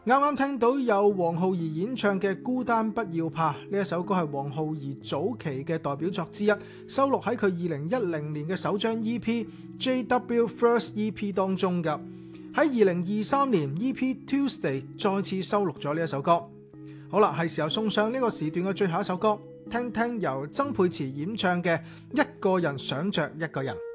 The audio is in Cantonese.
啱啱聽到有黃浩兒演唱嘅《孤單不要怕》，呢一首歌係黃浩兒早期嘅代表作之一，收錄喺佢2010年嘅首張 EP JW First EP 當中㗎。喺2023年 EP Tuesday 再次收錄咗呢一首歌。好啦，係時候送上呢個時段嘅最後一首歌，聽聽由曾沛慈演唱嘅《一個人想着一個人》。